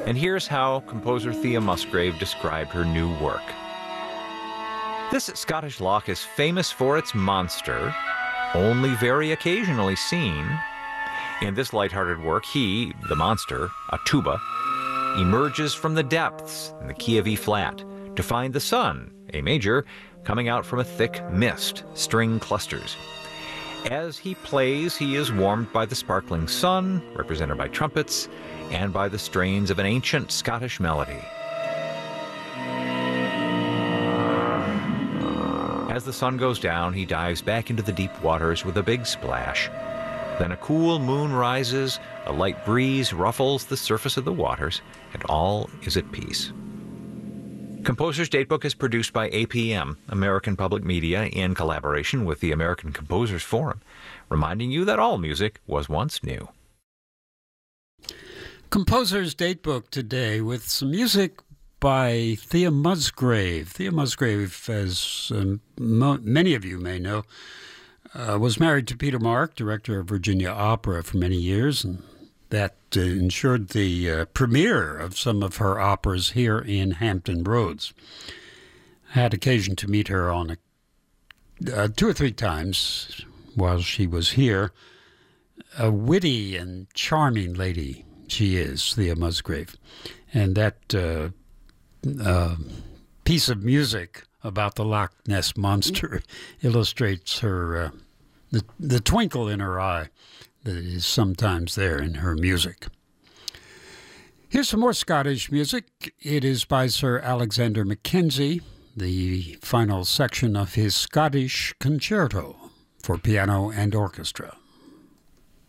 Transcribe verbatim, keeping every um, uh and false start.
And here's how composer Thea Musgrave described her new work. This Scottish loch is famous for its monster, only very occasionally seen. In this lighthearted work, he, the monster, a tuba, emerges from the depths in the key of E flat to find the sun, A major, coming out from a thick mist, string clusters. As he plays, he is warmed by the sparkling sun, represented by trumpets, and by the strains of an ancient Scottish melody. As the sun goes down, he dives back into the deep waters with a big splash. Then a cool moon rises, a light breeze ruffles the surface of the waters, and all is at peace. Composer's Datebook is produced by A P M, American Public Media, in collaboration with the American Composers Forum, reminding you that all music was once new. Composer's Datebook today with some music by Thea Musgrave. Thea Musgrave, as um, mo- many of you may know, uh, was married to Peter Mark, director of Virginia Opera, for many years, and that uh, ensured the uh, premiere of some of her operas here in Hampton Roads. I had occasion to meet her on a, uh, two or three times while she was here. A witty and charming lady she is, Thea Musgrave. And that uh, uh, piece of music about the Loch Ness Monster illustrates her uh, the, the twinkle in her eye that is sometimes there in her music. Here's some more Scottish music. It is by Sir Alexander Mackenzie, the final section of his Scottish Concerto for piano and orchestra.